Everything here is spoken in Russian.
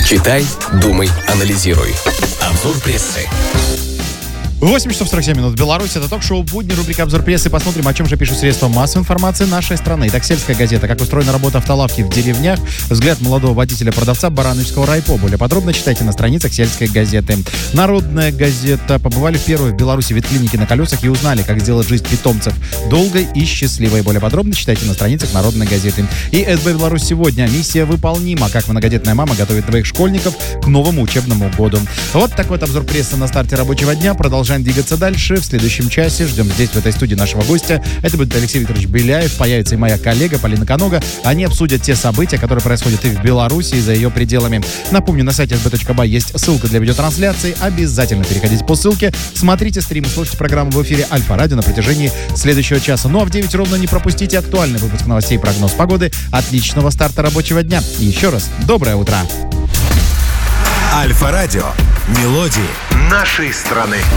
Читай, думай, анализируй. Обзор прессы. 8 часов 47 минут в Беларуси. Это ток-шоу «Будни», рубрика «Обзор прессы». Посмотрим, о чем же пишут средства массовой информации нашей страны. Итак, «Сельская газета». Как устроена работа автолавки в деревнях. Взгляд молодого водителя-продавца Барановичского райпо. Более подробно читайте на страницах «Сельской газеты». «Народная газета». Побывали в первой в Беларуси ветклинике на колесах и узнали, как сделать жизнь питомцев долгой и счастливой. Более подробно читайте на страницах «Народной газеты». И СБ «Беларусь сегодня». Миссия выполнима. Как многодетная мама готовит двоих школьников к новому учебному году. Вот такой вот обзор прессы на старте рабочего дня. Продолжаем двигаться дальше. В следующем часе ждем здесь, в этой студии, нашего гостя. Это будет Алексей Викторович Беляев. Появится и моя коллега Полина Конога. Они обсудят те события, которые происходят и в Беларуси, и за ее пределами. Напомню, на сайте sb.by есть ссылка для видеотрансляции. Обязательно переходите по ссылке. Смотрите стрим, слушайте программу в эфире Альфа-Радио на протяжении следующего часа. Ну а в 9 ровно не пропустите актуальный выпуск новостей и прогноз погоды. Отличного старта рабочего дня. И еще раз, доброе утро. Альфа-Радио. Мелодии нашей страны.